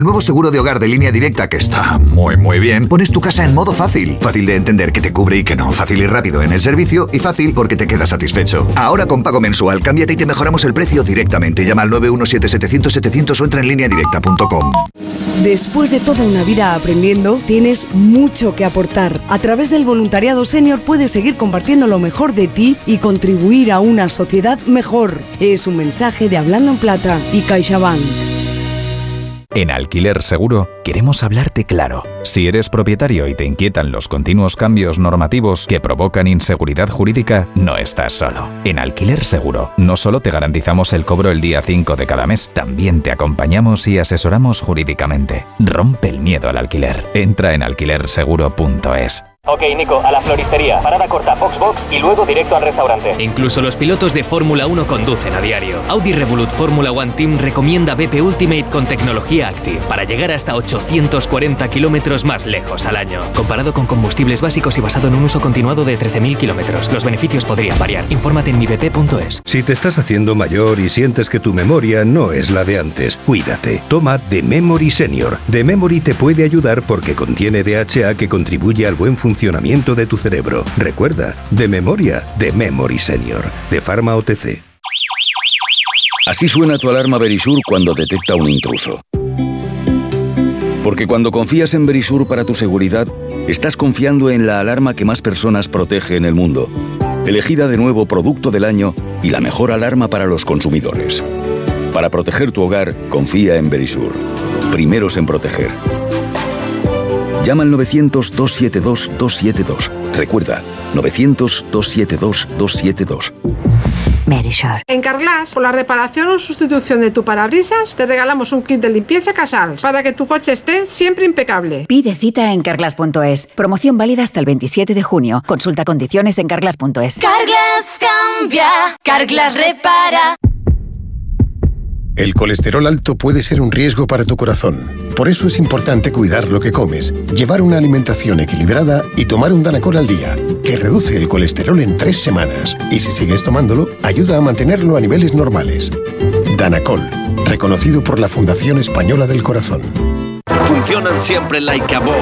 Nuevo seguro de hogar de Línea Directa que está muy bien. Pones tu casa en modo fácil. Fácil de entender que te cubre y que no. Fácil y rápido en el servicio y fácil porque te quedas satisfecho. Ahora con pago mensual, cámbiate y te mejoramos el precio directamente. Llama al 917-700-700 o entra en lineadirecta.com. Después de toda una vida aprendiendo, tienes mucho que aportar. A través del voluntariado senior puedes seguir compartiendo lo mejor de ti y contribuir a una sociedad mejor. Es un mensaje de Hablando en Plata y CaixaBank. En Alquiler Seguro queremos hablarte claro. Si eres propietario y te inquietan los continuos cambios normativos que provocan inseguridad jurídica, no estás solo. En Alquiler Seguro no solo te garantizamos el cobro el día 5 de cada mes, también te acompañamos y asesoramos jurídicamente. Rompe el miedo al alquiler. Entra en alquilerseguro.es. Ok, Nico, a la floristería, parada corta, box y luego directo al restaurante. Incluso los pilotos de Fórmula 1 conducen a diario. Audi Revolut Fórmula One Team recomienda BP Ultimate con tecnología Active para llegar hasta 840 kilómetros más lejos al año. Comparado con combustibles básicos y basado en un uso continuado de 13.000 kilómetros, los beneficios podrían variar. Infórmate en mibp.es. Si te estás haciendo mayor y sientes que tu memoria no es la de antes, cuídate. Toma The Memory Senior. The Memory te puede ayudar porque contiene DHA que contribuye al buen funcionamiento de tu cerebro. Recuerda, de memoria, The Memory Senior, de Pharma OTC. Así suena tu alarma Verisur cuando detecta un intruso. Porque cuando confías en Verisur para tu seguridad, estás confiando en la alarma que más personas protege en el mundo. Elegida de nuevo Producto del Año y la mejor alarma para los consumidores. Para proteger tu hogar, confía en Verisur. Primeros en proteger. Llama al 900-272-272. Recuerda, 900-272-272. Verisur. En Carglass, por la reparación o sustitución de tu parabrisas, te regalamos un kit de limpieza Casals para que tu coche esté siempre impecable. Pide cita en carglass.es. Promoción válida hasta el 27 de junio. Consulta condiciones en carglass.es. Carglass cambia, Carglass repara. El colesterol alto puede ser un riesgo para tu corazón. Por eso es importante cuidar lo que comes, llevar una alimentación equilibrada y tomar un Danacol al día, que reduce el colesterol en 3 semanas. Y si sigues tomándolo, ayuda a mantenerlo a niveles normales. Danacol, reconocido por la Fundación Española del Corazón. Funcionan siempre like a boss.